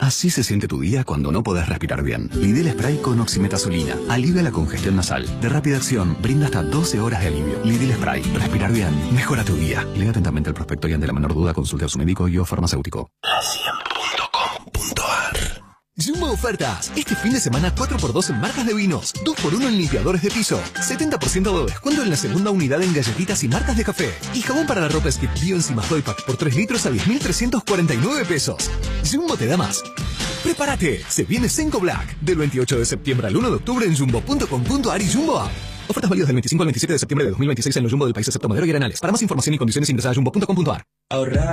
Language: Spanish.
Así se siente tu día cuando no podés respirar bien. Lidl Spray con oximetazolina. Alivia la congestión nasal. De rápida acción, brinda hasta 12 horas de alivio. Lidl Spray. Respirar bien. Mejora tu día. Lea atentamente el prospecto y ante la menor duda consulte a su médico y o farmacéutico. La100.com.ar. Jumbo Ofertas. Este fin de semana 4x2 en marcas de vinos, 2x1 en limpiadores de piso, 70% de descuento en la segunda unidad en galletitas y marcas de café. Y jabón para la ropa Skip Bio Enzimas Doypack por 3 litros a 10.349 pesos. Jumbo te da más. ¡Prepárate! Se viene Senco Black. Del 28 de septiembre al 1 de octubre en jumbo.com.ar y Jumbo App. Ofertas válidas del 25 al 27 de septiembre de 2026 en los Jumbo del país excepto Madero y Arenales. Para más información y condiciones ingresa a jumbo.com.ar. Ahorrar